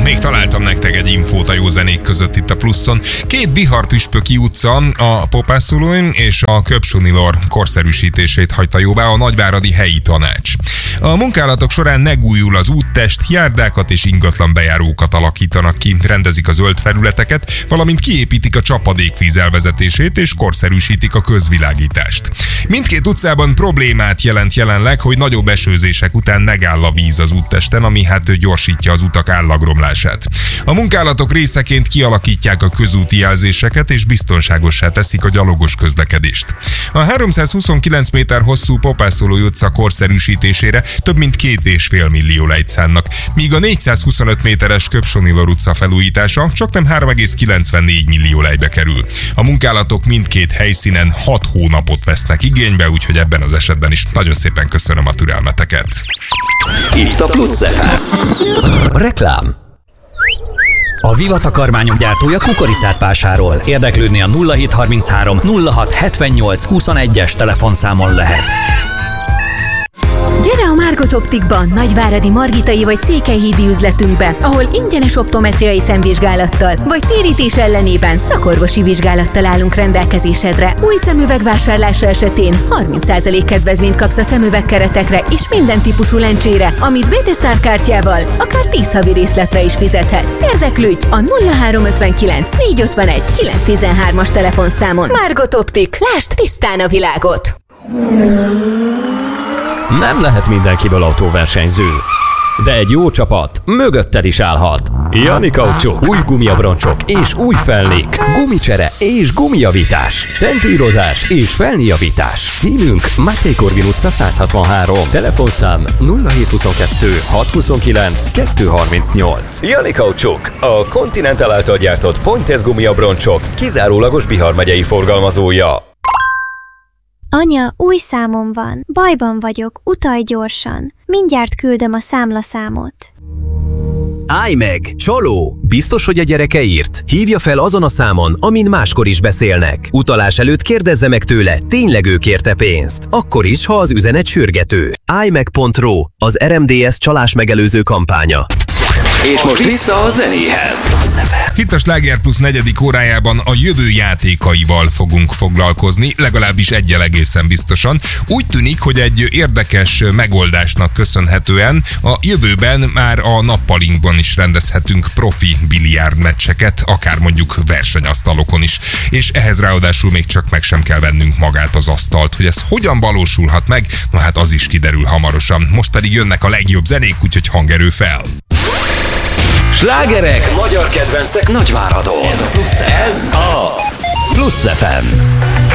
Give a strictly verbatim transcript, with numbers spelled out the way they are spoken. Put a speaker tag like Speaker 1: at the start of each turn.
Speaker 1: Még találtam nektek egy infót a jó zenék között itt a Pluszon. Két Bihar-Püspöki utca, a Popászulóin és a Köpsonilor korszerűsítését hagyta jóvá a nagyváradi helyi tanács. A munkálatok során megújul az úttest, járdákat és ingatlan bejárókat alakítanak ki, rendezik a zöld felületeket, valamint kiépítik a csapadékvíz elvezetését és korszerűsítik a közvilágítást. Mindkét utcában problémát jelent jelenleg, hogy nagyobb esőzések után megáll a víz az úttesten, ami hát gyorsítja az utak állagromlását. A munkálatok részeként kialakítják a közúti jelzéseket és biztonságossá teszik a gyalogos közlekedést. A háromszázhuszonkilenc méter hosszú Popászolói utca korszerűsítésére több mint két és fél millió lejt szánnak, míg a négyszázhuszonöt méteres Köpsonilor utca felújítása csaknem három egész kilencvennégy millió lejbe kerül. A munkálatok mindkét helyszínen hat hónapot vesznek igénybe, úgyhogy ebben az esetben is nagyon szépen köszönöm a türelmeteket.
Speaker 2: Itt a Plusz ef em. Reklám. A Viva takarmányok gyártója kukoricát vásárol. Érdeklődni a nulla hét harminchárom nulla hat hetvennyolc huszonegyes telefonszámon lehet.
Speaker 3: Gyere a Margot Optikba, nagyváradi Margitai vagy Székelyhídi üzletünkbe, ahol ingyenes optometriai szemvizsgálattal vagy térítés ellenében szakorvosi vizsgálattal állunk rendelkezésedre. Új szemüveg vásárlása esetén harminc százalék kedvezményt kapsz a szemüvegkeretekre és minden típusú lencsére, amit bé té Star kártyával akár tíz havi részletre is fizethetsz. Érdeklődj a nulla három ötvenkilenc négy ötvenegy kilenc tizenhármas telefonszámon. Margot Optik, lásd tisztán a világot!
Speaker 2: Nem lehet mindenkiből autóversenyző, de egy jó csapat mögötted is állhat. Jani Kaucsuk, új gumiabroncsok és új felnék, gumicsere és gumijavítás, centírozás és felnéjavítás. Címünk Máté Korvin utca száz hatvanhárom, telefonszám nulla hét huszonkettő hat huszonkilenc kettő harmincnyolc. Jani Kaucsuk, a Continental által gyártott Pointez gumiabroncsok kizárólagos Bihar megyei forgalmazója.
Speaker 4: Anya, új számom van. Bajban vagyok, utalj gyorsan. Mindjárt küldöm a számlaszámot.
Speaker 5: Állj meg! Csaló! Biztos, hogy a gyereke írt? Hívja fel azon a számon, amin máskor is beszélnek. Utalás előtt kérdezze meg tőle, tényleg ő kérte pénzt. Akkor is, ha az üzenet sürgető. állj meg pont ro, az er em dé es csalás megelőző kampánya.
Speaker 2: És most vissza a zenéhez.
Speaker 1: Itt a Sláger Plusz negyedik órájában a jövő játékaival fogunk foglalkozni, legalábbis egyel egészen biztosan. Úgy tűnik, hogy egy érdekes megoldásnak köszönhetően a jövőben már a nappalinkban is rendezhetünk profi biliárd meccseket, akár mondjuk versenyasztalokon is. És ehhez ráadásul még csak meg sem kell vennünk magát az asztalt. Hogy ez hogyan valósulhat meg, na hát az is kiderül hamarosan. Most pedig jönnek a legjobb zenék, úgyhogy hangerő fel!
Speaker 2: Slágerek, magyar kedvencek Nagyváradon. Ez a Plusz ef em.